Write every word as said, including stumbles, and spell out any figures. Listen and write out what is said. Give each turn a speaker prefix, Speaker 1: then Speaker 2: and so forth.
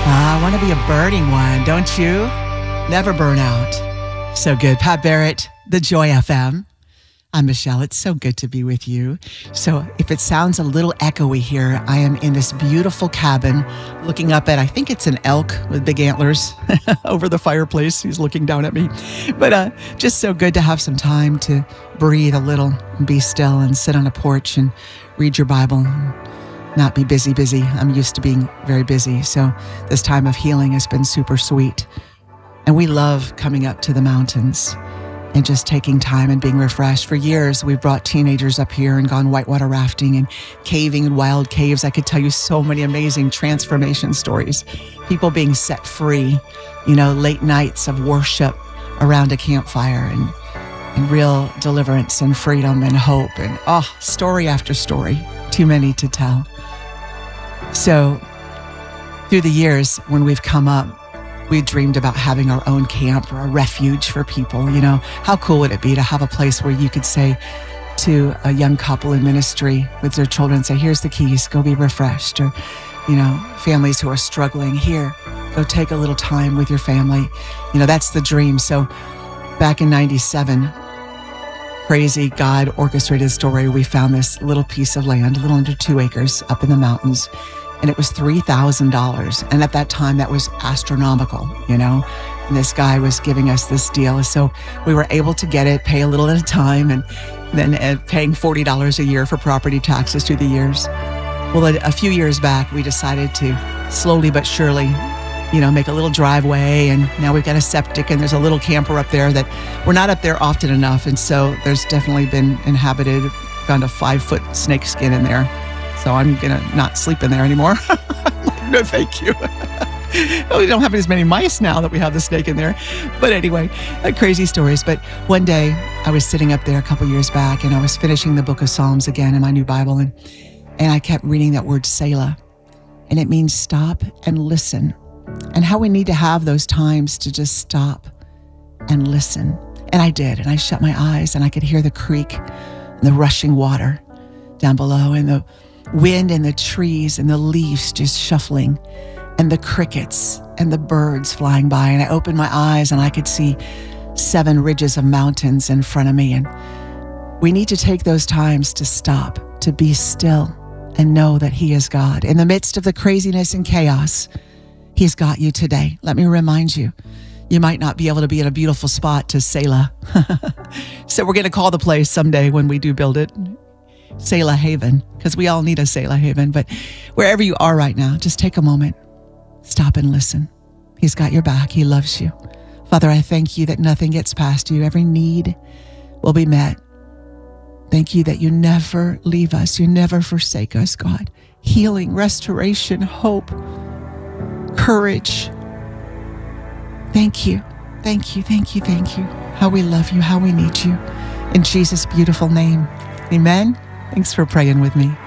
Speaker 1: I want to be a burning one, don't you? Never burn out. So good. Pat Barrett, The Joy F M. I'm Michelle. It's so good to be with you. So if it sounds a little echoey here, I am in this beautiful cabin looking up at, I think it's an elk with big antlers over the fireplace. He's looking down at me. But uh, just so good to have some time to breathe a little and be still and sit on a porch and read your Bible and not be busy, busy. I'm used to being very busy. So this time of healing has been super sweet. And we love coming up to the mountains and just taking time and being refreshed. For years, we've brought teenagers up here and gone whitewater rafting and caving in wild caves. I could tell you so many amazing transformation stories. People being set free, you know, late nights of worship around a campfire and, and real deliverance and freedom and hope. And oh, story after story, too many to tell. So through the years, when we've come up, we dreamed about having our own camp or a refuge for people. You know, how cool would it be to have a place where you could say to a young couple in ministry with their children, say, here's the keys, go be refreshed. Or, you know, families who are struggling, here, go take a little time with your family. You know, that's the dream. So back in ninety-seven, crazy God orchestrated story. We found this little piece of land, a little under two acres up in the mountains. And it was three thousand dollars. And at that time, that was astronomical, you know. And this guy was giving us this deal. So we were able to get it, pay a little at a time, and then uh, paying forty dollars a year for property taxes through the years. Well, a, a few years back, we decided to slowly but surely, you know, make a little driveway. And now we've got a septic and there's a little camper up there that we're not up there often enough. And so there's definitely been inhabited, found a five foot snake skin in there. So I'm going to not sleep in there anymore. Like, no, thank you. Well, we don't have as many mice now that we have the snake in there. But anyway, uh, crazy stories. But one day I was sitting up there a couple years back and I was finishing the book of Psalms again in my new Bible. And, and I kept reading that word Selah. And it means stop and listen. And how we need to have those times to just stop and listen. And I did. And I shut my eyes and I could hear the creek and the rushing water down below and the wind and the trees and the leaves just shuffling and the crickets and the birds flying by. And I opened my eyes and I could see seven ridges of mountains in front of me. And we need to take those times to stop, to be still and know that He is God. In the midst of the craziness and chaos, He's got you today. Let me remind you, you might not be able to be in a beautiful spot to Selah. So we're going to call the place someday when we do build it Selah Haven, because we all need a Selah Haven. But wherever you are right now, just take a moment, stop and listen. He's got your back. He loves you. Father, I thank you that nothing gets past you. Every need will be met. Thank you that you never leave us. You never forsake us, God. Healing, restoration, hope, courage. Thank you. Thank you. Thank you. Thank you. How we love you, how we need you. In Jesus' beautiful name. Amen. Thanks for praying with me.